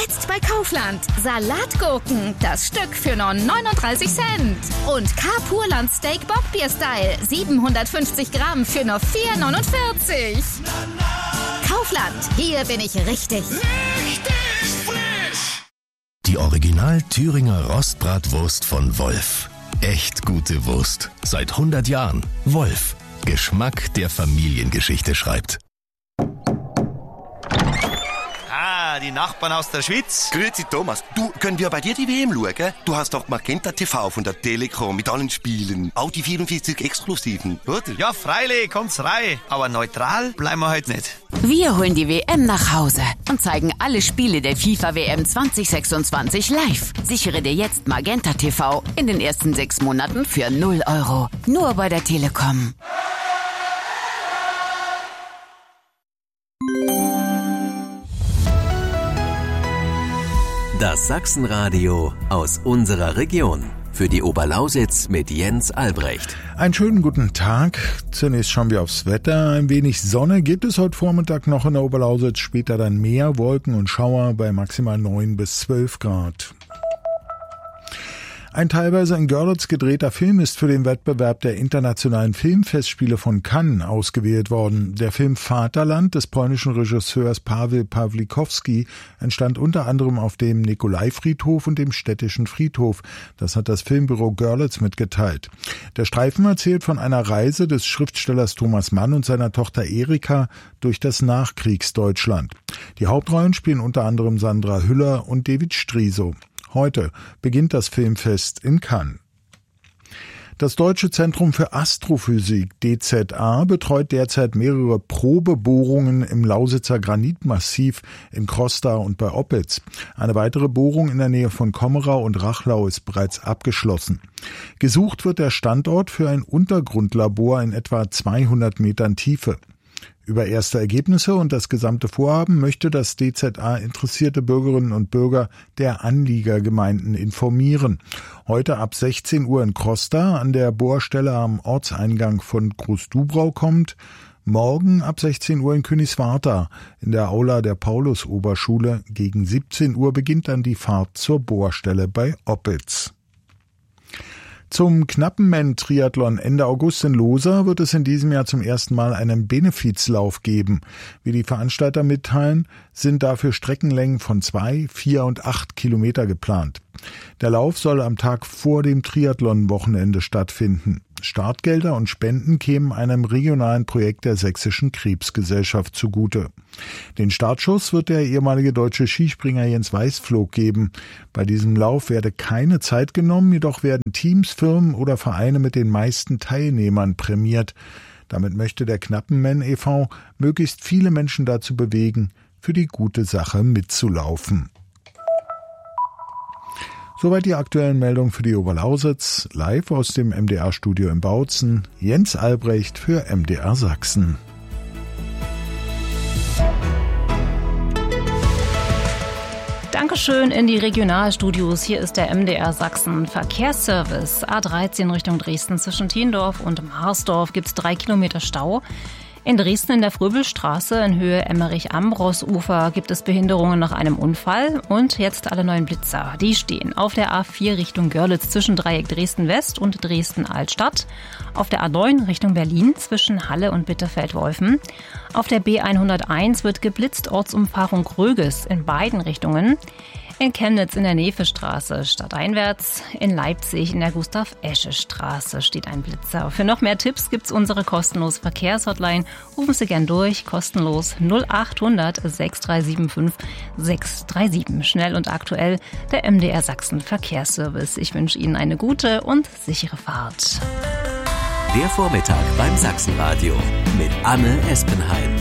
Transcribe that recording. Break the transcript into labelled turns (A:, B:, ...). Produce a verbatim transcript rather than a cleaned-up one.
A: Jetzt bei Kaufland. Salatgurken, das Stück für nur neununddreißig Cent. Und K-Purland Steak Bockbier-Style, siebenhundertfünfzig Gramm für nur vier neunundvierzig. Kaufland, hier bin ich richtig.
B: Richtig frisch!
C: Die Original Thüringer Rostbratwurst von Wolf. Echt gute Wurst. Seit hundert Jahren. Wolf. Geschmack, der Familiengeschichte schreibt.
D: Ah, die Nachbarn aus der Schweiz.
E: Grüezi Thomas, du, können wir bei dir die W M schauen? Du hast doch Magenta T V von der Telekom mit allen Spielen. Auch die vierundvierzig Exklusiven, oder?
D: Ja, freilich, kommt's rein. Aber neutral bleiben wir heute nicht.
F: Wir holen die W M nach Hause und zeigen alle Spiele der FIFA W M zwanzig sechsundzwanzig live. Sichere dir jetzt Magenta T V in den ersten sechs Monaten für null Euro. Nur bei der Telekom.
G: Das Sachsenradio aus unserer Region. Für die Oberlausitz mit Jens Albrecht.
H: Einen schönen guten Tag. Zunächst schauen wir aufs Wetter. Ein wenig Sonne gibt es heute Vormittag noch in der Oberlausitz. Später dann mehr Wolken und Schauer bei maximal neun bis zwölf Grad. Ein teilweise in Görlitz gedrehter Film ist für den Wettbewerb der internationalen Filmfestspiele von Cannes ausgewählt worden. Der Film Vaterland des polnischen Regisseurs Paweł Pawlikowski entstand unter anderem auf dem Nikolaifriedhof und dem Städtischen Friedhof. Das hat das Filmbüro Görlitz mitgeteilt. Der Streifen erzählt von einer Reise des Schriftstellers Thomas Mann und seiner Tochter Erika durch das Nachkriegsdeutschland. Die Hauptrollen spielen unter anderem Sandra Hüller und David Striso. Heute beginnt das Filmfest in Cannes. Das Deutsche Zentrum für Astrophysik, D Z A, betreut derzeit mehrere Probebohrungen im Lausitzer Granitmassiv in Krosta und bei Oppitz. Eine weitere Bohrung in der Nähe von Kommerau und Rachlau ist bereits abgeschlossen. Gesucht wird der Standort für ein Untergrundlabor in etwa zweihundert Metern Tiefe. Über erste Ergebnisse und das gesamte Vorhaben möchte das D Z A interessierte Bürgerinnen und Bürger der Anliegergemeinden informieren. Heute ab sechzehn Uhr in Krosta an der Bohrstelle am Ortseingang von Großdubrau kommt. Morgen ab sechzehn Uhr in Königswartha in der Aula der Paulus-Oberschule. Gegen siebzehn Uhr beginnt dann die Fahrt zur Bohrstelle bei Oppitz. Zum Knappenmann-Triathlon Ende August in Loser wird es in diesem Jahr zum ersten Mal einen Benefizlauf geben. Wie die Veranstalter mitteilen, sind dafür Streckenlängen von zwei, vier und acht Kilometer geplant. Der Lauf soll am Tag vor dem Triathlon-Wochenende stattfinden. Startgelder und Spenden kämen einem regionalen Projekt der Sächsischen Krebsgesellschaft zugute. Den Startschuss wird der ehemalige deutsche Skispringer Jens Weißflog geben. Bei diesem Lauf werde keine Zeit genommen, jedoch werden Teams, Firmen oder Vereine mit den meisten Teilnehmern prämiert. Damit möchte der Knappenmann e V möglichst viele Menschen dazu bewegen, für die gute Sache mitzulaufen. Soweit die aktuellen Meldungen für die Oberlausitz, live aus dem M D R-Studio in Bautzen. Jens Albrecht für M D R Sachsen.
I: Dankeschön in die Regionalstudios. Hier ist der M D R Sachsen Verkehrsservice. A dreizehn Richtung Dresden zwischen Thiendorf und Marsdorf gibt es drei Kilometer Stau. In Dresden in der Fröbelstraße in Höhe Emmerich-Ambros-Ufer gibt es Behinderungen nach einem Unfall. Und jetzt alle neuen Blitzer. Die stehen auf der A vier Richtung Görlitz zwischen Dreieck Dresden-West und Dresden-Altstadt. Auf der A neun Richtung Berlin zwischen Halle und Bitterfeld-Wolfen. Auf der B hunderteins wird geblitzt, Ortsumfahrung Gröges in beiden Richtungen. In Chemnitz in der Nefestraße stadteinwärts, in Leipzig in der Gustav-Esche-Straße steht ein Blitzer. Für noch mehr Tipps gibt's unsere kostenlose Verkehrshotline. Rufen Sie gern durch, kostenlos null achthundert sechs drei sieben fünf sechs drei sieben. Schnell und aktuell der M D R Sachsen Verkehrsservice. Ich wünsche Ihnen eine gute und sichere Fahrt.
G: Der Vormittag beim Sachsenradio mit Anne Espenheim.